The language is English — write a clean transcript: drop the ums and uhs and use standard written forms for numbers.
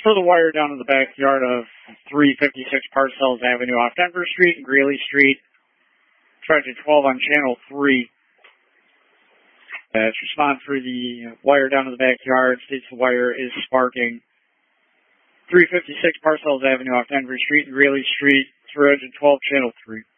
For the wire down in the backyard of 356 Parcells Avenue off Denver Street and Greeley Street. Tragic 12 on channel 3. Response for the wire down in the backyard states the wire is sparking. 356 Parcells Avenue off Denver Street and Greeley Street. 312 channel 3.